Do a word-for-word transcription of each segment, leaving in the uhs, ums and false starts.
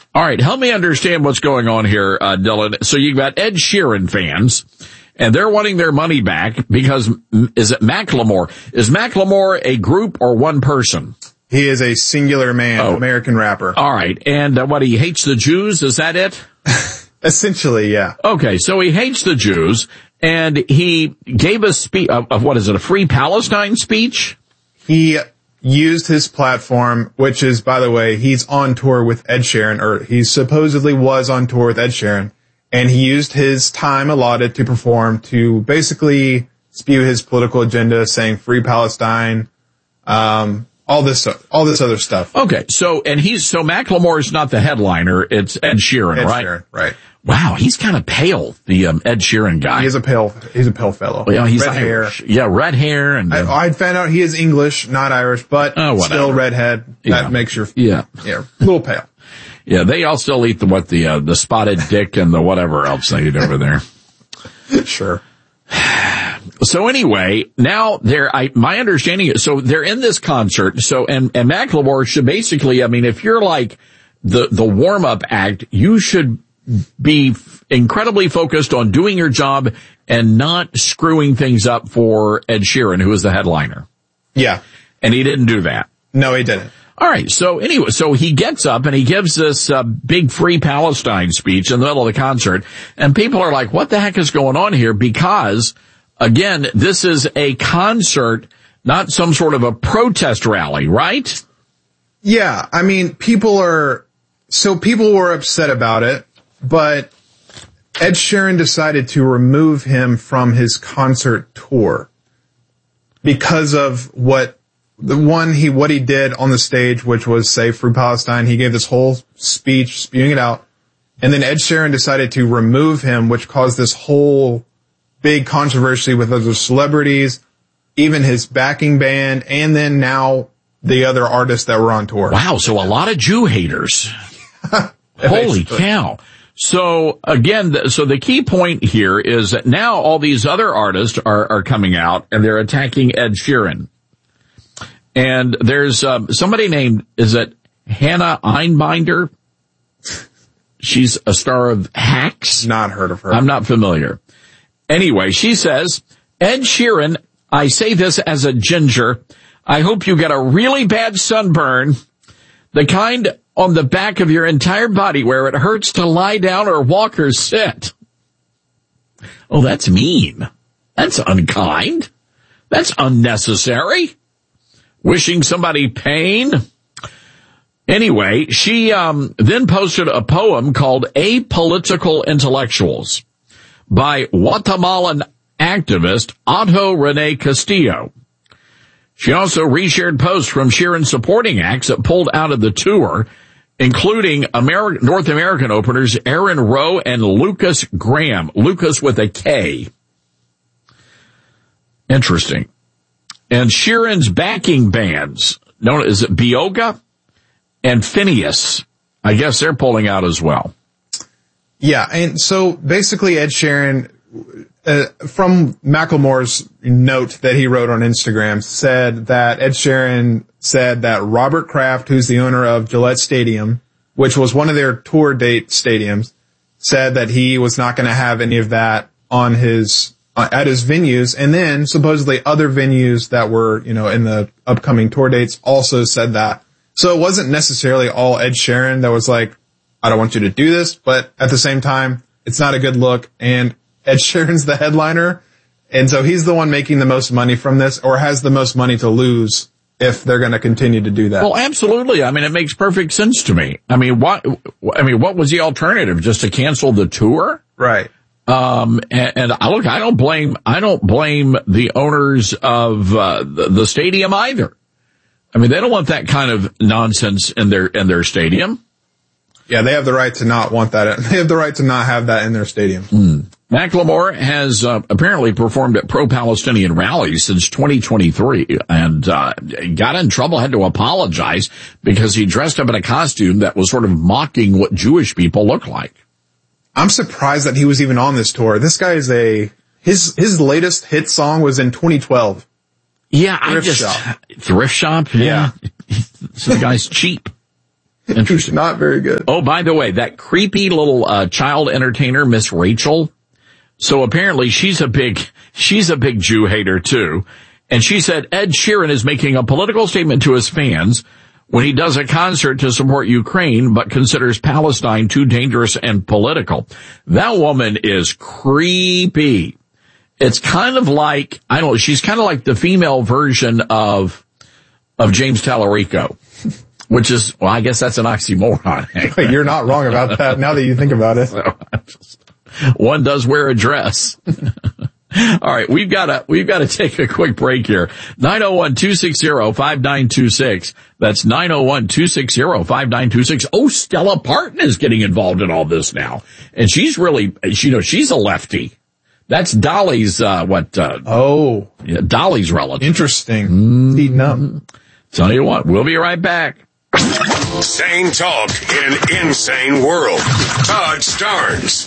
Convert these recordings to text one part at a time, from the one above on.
All right, help me understand what's going on here, uh, Dylan. So you've got Ed Sheeran fans, and they're wanting their money back because, is it Macklemore? Is Macklemore a group or one person? He is a singular man, oh. American rapper. All right, and uh, what, he hates the Jews? Is that it? Essentially, yeah. Okay, so he hates the Jews, and he gave a speech, of, of what is it, a Free Palestine speech? He used his platform, which is, by the way, he's on tour with Ed Sheeran, or he supposedly was on tour with Ed Sheeran, and he used his time allotted to perform to basically spew his political agenda, saying Free Palestine, um, all this, all this other stuff. Okay, so, and he's, so Macklemore is not the headliner, it's Ed Sheeran, Ed right? Sheeran, right. Wow, he's kind of pale, the um, Ed Sheeran guy. He's a pale, he's a pale fellow. Well, yeah, he's red Irish. hair. Yeah, red hair. And uh, I, I found out he is English, not Irish, but oh, still redhead. That yeah. makes your, yeah, yeah, a little pale. Yeah, they all still eat the, what, the, uh, the spotted dick and the whatever else they eat over there. Sure. So anyway, now they're, I, my understanding is, so they're in this concert, so, and, and Macklemore should basically, I mean, if you're like the, the warm-up act, you should be incredibly focused on doing your job and not screwing things up for Ed Sheeran, who is the headliner. Yeah. And he didn't do that. No, he didn't. All right. So anyway, so he gets up and he gives this uh, big Free Palestine speech in the middle of the concert. And people are like, what the heck is going on here? Because, again, this is a concert, not some sort of a protest rally, right? Yeah. I mean, people are, so people were upset about it, but Ed Sheeran decided to remove him from his concert tour because of what the one he, what he did on the stage, which was say Free Palestine. He gave this whole speech spewing it out. And then Ed Sheeran decided to remove him, which caused this whole big controversy with other celebrities, even his backing band, and then now the other artists that were on tour. Wow. So a lot of Jew haters. Holy cow. So again, so the key point here is that now all these other artists are, are coming out and they're attacking Ed Sheeran. And there's um, somebody named, is it Hannah Einbinder? She's a star of Hacks. Not heard of her. I'm not familiar. Anyway, she says, Ed Sheeran, I say this as a ginger, I hope you get a really bad sunburn, the kind on the back of your entire body where it hurts to lie down or walk or sit. Oh, that's mean. That's unkind. That's unnecessary. Wishing somebody pain. Anyway, she um then posted a poem called Apolitical Intellectuals by Guatemalan activist Otto Rene Castillo. She also reshared posts from Sheeran supporting acts that pulled out of the tour, including Ameri- North American openers Aaron Rowe and Lucas Graham. Lucas with a K. Interesting. And Sheeran's backing bands, known as Bioga and Phineas, I guess they're pulling out as well. Yeah, and so basically Ed Sheeran, uh, from Macklemore's note that he wrote on Instagram, said that Ed Sheeran said that Robert Kraft, who's the owner of Gillette Stadium, which was one of their tour date stadiums, said that he was not going to have any of that on his Uh, at his venues, and then supposedly other venues that were, you know, in the upcoming tour dates also said that. So it wasn't necessarily all Ed Sheeran that was like, I don't want you to do this, but at the same time, it's not a good look, and Ed Sheeran's the headliner, and so he's the one making the most money from this, or has the most money to lose if they're going to continue to do that. Well, absolutely. I mean, it makes perfect sense to me. I mean, what, I mean, what was the alternative? Just to cancel the tour? Right. Um, and, and I look, I don't blame, I don't blame the owners of, uh, the, the stadium either. I mean, they don't want that kind of nonsense in their, in their stadium. Yeah, they have the right to not want that. They have the right to not have that in their stadium. Mm. Macklemore has, uh, apparently performed at pro-Palestinian rallies since twenty twenty-three and, uh, got in trouble, had to apologize because he dressed up in a costume that was sort of mocking what Jewish people look like. I'm surprised that he was even on this tour. This guy is a, his, his latest hit song was in twenty twelve. Yeah, Thrift I just, Shop. Thrift Shop? Yeah. So the guy's cheap. Interesting. Not very good. Oh, by the way, that creepy little uh, child entertainer, Miss Rachel. So apparently she's a big, she's a big Jew hater too. And she said Ed Sheeran is making a political statement to his fans when he does a concert to support Ukraine, but considers Palestine too dangerous and political. That woman is creepy. It's kind of like, I don't know, she's kind of like the female version of, of James Tallarico. Which is, well, I guess that's an oxymoron. You're not wrong about that now that you think about it. So, one does wear a dress. All right, we've got to, we've got to take a quick break here. nine oh one, two six zero, five nine two six. That's nine oh one, two six zero, five nine two six. Oh, Stella Parton is getting involved in all this now. And she's really, you know, she's a lefty. That's Dolly's, uh, what, uh, oh, yeah, Dolly's relative. Interesting. Mm-hmm. Heating up. Tell you what, we'll be right back. Sane talk in an insane world. Todd Starnes.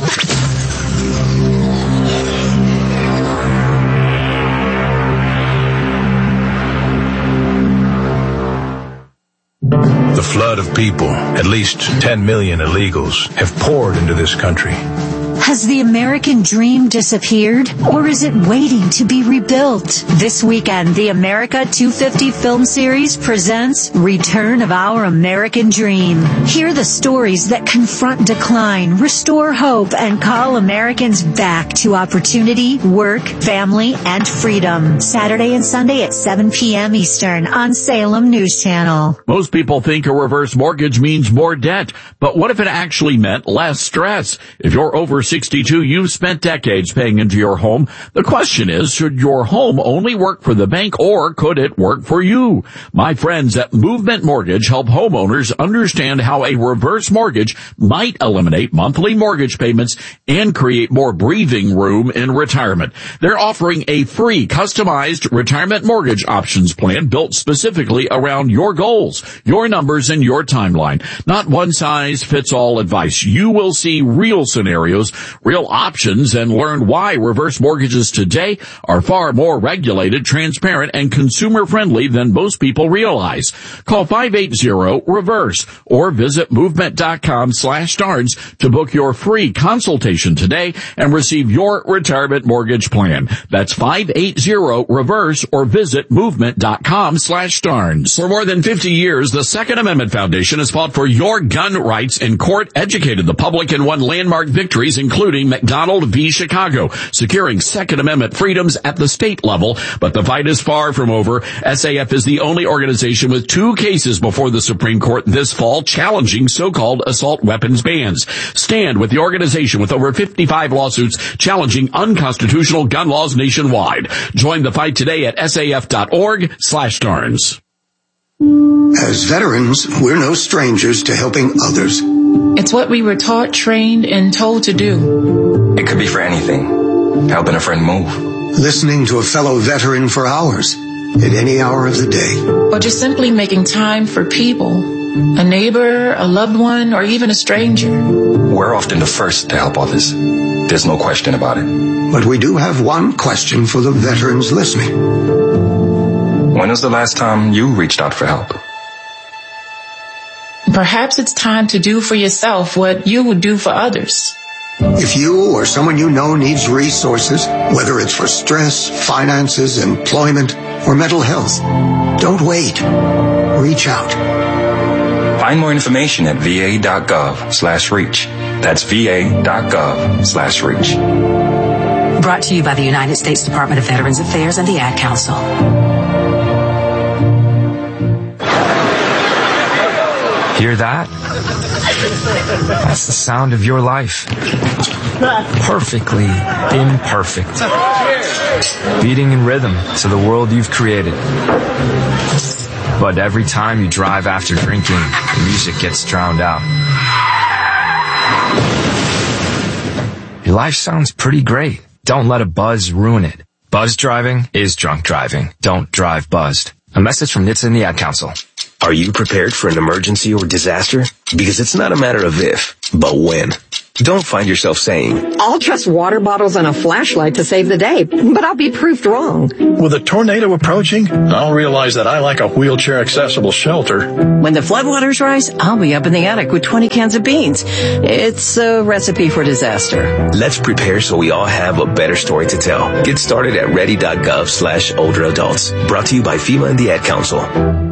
The flood of people, at least ten million illegals, have poured into this country. Has the American dream disappeared, or is it waiting to be rebuilt? This weekend, the America two fifty film series presents Return of Our American Dream. Hear the stories that confront decline, restore hope, and call Americans back to opportunity, work, family, and freedom. Saturday and Sunday at seven p.m. Eastern on Salem News Channel. Most people think a reverse mortgage means more debt, but what if it actually meant less stress? If you're over sixty-two, you've spent decades paying into your home. The question is, should your home only work for the bank, or could it work for you? My friends at Movement Mortgage help homeowners understand how a reverse mortgage might eliminate monthly mortgage payments and create more breathing room in retirement. They're offering a free customized retirement mortgage options plan built specifically around your goals, your numbers, and your timeline. Not one size fits all advice. You will see real scenarios, real options, and learn why reverse mortgages today are far more regulated, transparent, and consumer-friendly than most people realize. Call five eight zero, REVERSE or visit movement.com slash Starnes to book your free consultation today and receive your retirement mortgage plan. That's five eight zero, REVERSE or visit movement.com slash Starnes. For more than fifty years, the Second Amendment Foundation has fought for your gun rights in court, educated the public, and won landmark victories, including McDonald v. Chicago, securing Second Amendment freedoms at the state level. But the fight is far from over. S A F is the only organization with two cases before the Supreme Court this fall challenging so-called assault weapons bans. Stand with the organization with over fifty-five lawsuits challenging unconstitutional gun laws nationwide. Join the fight today at saf.org slash Starnes. As veterans, we're no strangers to helping others. It's what we were taught, trained, and told to do. It could be for anything. Helping a friend move. Listening to a fellow veteran for hours, at any hour of the day. Or just simply making time for people. A neighbor, a loved one, or even a stranger. We're often the first to help others. There's no question about it. But we do have one question for the veterans listening. When was the last time you reached out for help? Perhaps it's time to do for yourself what you would do for others. If you or someone you know needs resources, whether it's for stress, finances, employment, or mental health, don't wait. Reach out. Find more information at va.gov slash reach. That's va.gov slash reach. Brought to you by the United States Department of Veterans Affairs and the Ad Council. Hear that? That's the sound of your life. Perfectly imperfect. Beating in rhythm to the world you've created. But every time you drive after drinking, the music gets drowned out. Your life sounds pretty great. Don't let a buzz ruin it. Buzz driving is drunk driving. Don't drive buzzed. A message from N H T S A and the Ad Council. Are you prepared for an emergency or disaster? Because it's not a matter of if, but when. Don't find yourself saying, I'll trust water bottles and a flashlight to save the day, but I'll be proved wrong. With a tornado approaching, I'll realize that I like a wheelchair-accessible shelter. When the floodwaters rise, I'll be up in the attic with twenty cans of beans. It's a recipe for disaster. Let's prepare so we all have a better story to tell. Get started at ready.gov slash older adults. Brought to you by FEMA and the Ad Council.